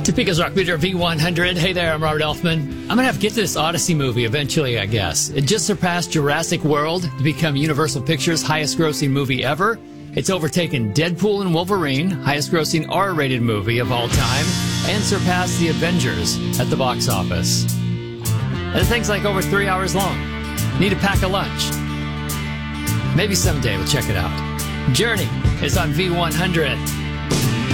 Topeka's Rock Meter V100. Hey there, I'm Robert Elfman. I'm going to have to get to this Odyssey movie eventually, I guess. It just surpassed Jurassic World to become Universal Pictures' highest grossing movie ever. It's overtaken Deadpool and Wolverine, highest grossing R-rated movie of all time, and surpassed The Avengers at the box office. And the thing's like over 3 hours long. Need to pack a lunch. Maybe someday we'll check it out. Journey is on V100.